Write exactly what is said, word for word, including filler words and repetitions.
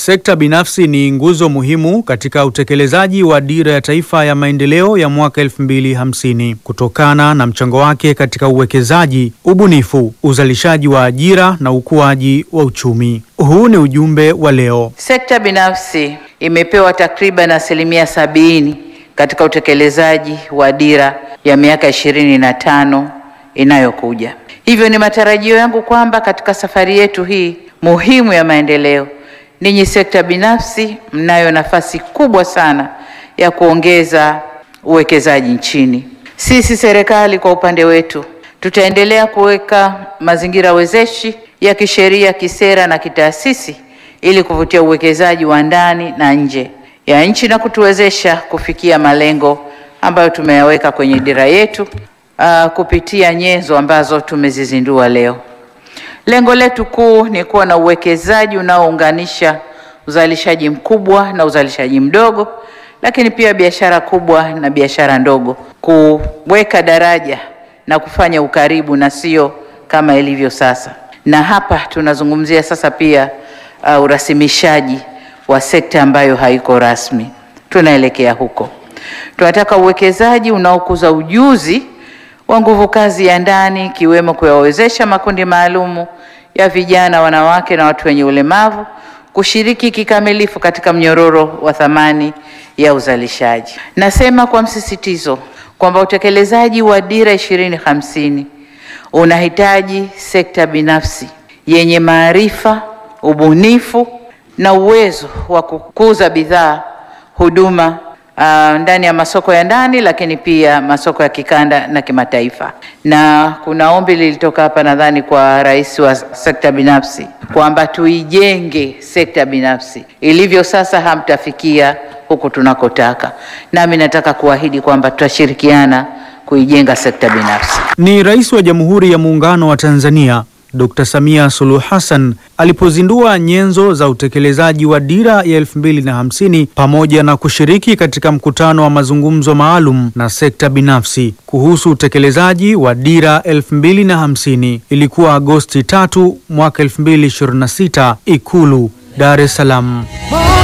Sekta binafsi ni nguzo muhimu katika utekelezaji wa Dira ya Taifa ya Maendeleo ya mwaka elfu mbili hamsini kutokana na mchango wake katika uwekezaji, ubunifu, uzalishaji wa ajira na ukuaji wa uchumi. Huu ni ujumbe wa leo. Sekta binafsi imepewa takriban asilimia sabini katika utekelezaji wa dira ya miaka ishirini na tano inayokuja. Hivyo ni matarajio yangu kwamba katika safari yetu hii muhimu ya maendeleo, ninyi sekta binafsi mnayo nafasi kubwa sana ya kuongeza uwekezaji nchini. Sisi serikali kwa upande wetu tutaendelea kuweka mazingira wezeshi ya kisheria, kisera na kitaasisi ili kuvutia uwekezaji wa ndani na nje ya nchi na kutuwezesha kufikia malengo ambayo tumeyaweka kwenye dira yetu uh, kupitia nyenzo ambazo tumezizindua leo. Lengo letu kuu ni kuwa na uwekezaji unaounganisha uzalishaji mkubwa na uzalishaji mdogo, lakini pia biashara kubwa na biashara ndogo, kuweka daraja na kufanya ukaribu na sio kama ilivyo sasa. Na hapa tunazungumzia sasa pia uh, urasimishaji wa sekta ambayo haiko rasmi. Tunaelekea huko. Tunataka uwekezaji unaokuza ujuzi wa nguvu kazi ya ndani, kiwemo kuyawezesha makundi maalumu ya vijana, wanawake na watu wenye ulemavu kushiriki kikamilifu katika mnyororo wa thamani ya uzalishaji. Nasema kwa msisitizo kwamba utekelezaji wa dira ishirini hamsini unahitaji sekta binafsi yenye maarifa, ubunifu na uwezo wa kukuza bidhaa, huduma Uh, ndani ya masoko ya ndani, lakini pia masoko ya kikanda na kimataifa. Na kuna ombi lilitoka hapa nadhani kwa rais wa sekta binafsi kwamba tuijenge sekta binafsi. Ilivyo sasa hamtafikia huku tunakotaka. Nami nataka kuahidi kwamba tutashirikiana kuijenga sekta binafsi. Ni Rais wa Jamhuri ya Muungano wa Tanzania Dokta Samia Suluhu Hassan alipozindua nyenzo za utekelezaji wa dira ya elfu mbili na hamsini pamoja na kushiriki katika mkutano wa mazungumzo maalum na sekta binafsi kuhusu utekelezaji wa dira elfu mbili na hamsini. Ilikuwa Agosti tatu mwaka elfu mbili ishirini na sita, Ikulu, Dar es Salaam.